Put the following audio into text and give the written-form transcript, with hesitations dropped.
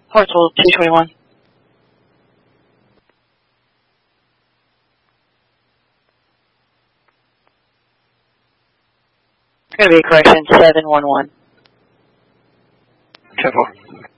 Hartsville 221. It's going to be a correction, 711. 10-4.